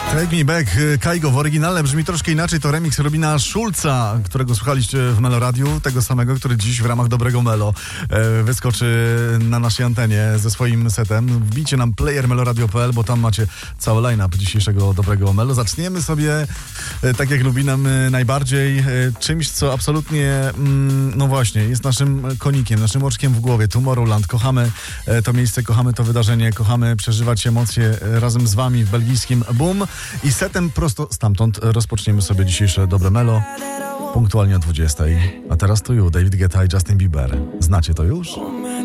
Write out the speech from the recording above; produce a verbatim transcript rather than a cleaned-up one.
Take Me Back, Kaigo w oryginale brzmi troszkę inaczej, to remix Robina Schulza, którego słuchaliście w Meloradiu, tego samego, który dziś w ramach Dobrego Melo e, wyskoczy na naszej antenie ze swoim setem. Wbijcie nam player meloradio kropka p l, bo tam macie cały line-up dzisiejszego Dobrego Melo. Zaczniemy sobie, e, tak jak lubi nam e, najbardziej, e, czymś, co absolutnie, mm, no właśnie, jest naszym konikiem, naszym oczkiem w głowie. Tomorrowland. Kochamy e, to miejsce, kochamy to wydarzenie, kochamy przeżywać emocje e, razem z wami w belgijskim Boom. I setem prosto stamtąd rozpoczniemy sobie dzisiejsze Dobre Melo punktualnie o dwudziestej. A teraz to już David Guetta i Justin Bieber. Znacie to już?